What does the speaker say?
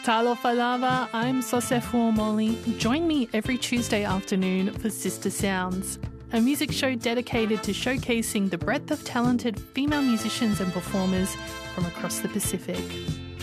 Talofa lava, I'm Sosefu Omoli. Join me every Tuesday afternoon for Sister Sounds, a music show dedicated to showcasing the breadth of talented female musicians and performers from across the Pacific.